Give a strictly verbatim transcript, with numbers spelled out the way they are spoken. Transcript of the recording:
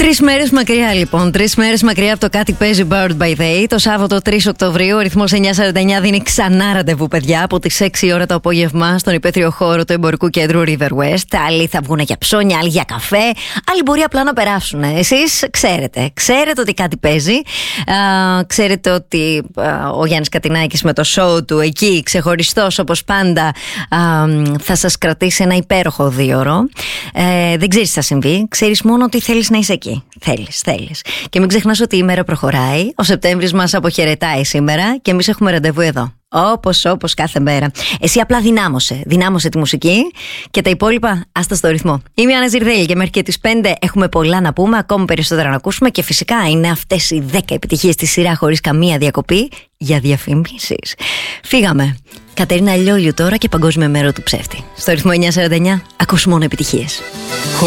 Τρεις μέρες μακριά λοιπόν, τρεις μέρες μακριά από το κάτι παίζει Bird by Day. Το Σάββατο τρεις Οκτωβρίου, ο ρυθμός εννιά σαράντα εννιά δίνει ξανά ραντεβού, παιδιά, από τις έξι η ώρα το απόγευμα στον υπαίθριο χώρο του εμπορικού κέντρου River West. Άλλοι θα βγουν για ψώνια, άλλοι για καφέ, άλλοι μπορεί απλά να περάσουν. Εσείς ξέρετε, ξέρετε ότι κάτι παίζει. Α, ξέρετε ότι α, ο Γιάννης Κατινάκης με το show του εκεί, ξεχωριστός όπως πάντα, α, θα σας κρατήσει ένα υπέροχο δίωρο. Ε, δεν ξέρεις τι θα συμβεί, ξέρεις μόνο ότι θέλεις να είσαι εκεί. Θέλεις, θέλεις. Και μην ξεχνάς ότι η μέρα προχωράει. Ο Σεπτέμβρης μας αποχαιρετάει σήμερα και εμείς έχουμε ραντεβού εδώ. Όπως, όπως κάθε μέρα. Εσύ απλά δυνάμωσε. Δυνάμωσε τη μουσική και τα υπόλοιπα άστα στο ρυθμό. Είμαι η Άννα Ζιρδέλη και μέχρι και τις πέντε έχουμε πολλά να πούμε, ακόμη περισσότερα να ακούσουμε και φυσικά είναι αυτές οι δέκα επιτυχίες στη σειρά χωρίς καμία διακοπή για διαφημίσεις. Φύγαμε. Κατερίνα Λιόλιου τώρα και Παγκόσμια Μέρα του Ψεύτη. Στο ρυθμό εννιά σαράντα εννιά ακούς μόνο επιτυχίες.